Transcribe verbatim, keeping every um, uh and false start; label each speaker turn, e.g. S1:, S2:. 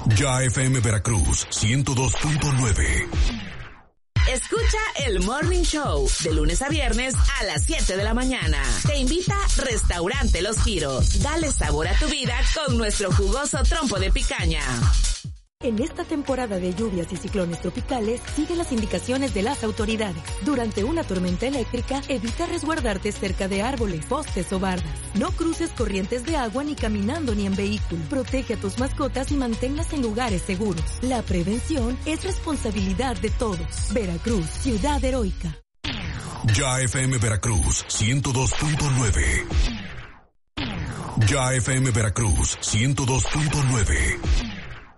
S1: Ya F M Veracruz ciento dos punto nueve.
S2: Escucha el Morning Show de lunes a viernes a las siete de la mañana. Te invita Restaurante Los Giros. Dale sabor a tu vida con nuestro jugoso trompo de picaña.
S3: En esta temporada de lluvias y ciclones tropicales, sigue las indicaciones de las autoridades. Durante una tormenta eléctrica, evita resguardarte cerca de árboles, postes o bardas. No cruces corrientes de agua ni caminando ni en vehículo. Protege a tus mascotas y manténlas en lugares seguros. La prevención es responsabilidad de todos. Veracruz, ciudad heroica.
S1: Ya F M Veracruz ciento dos punto nueve. Ya F M Veracruz ciento dos punto nueve.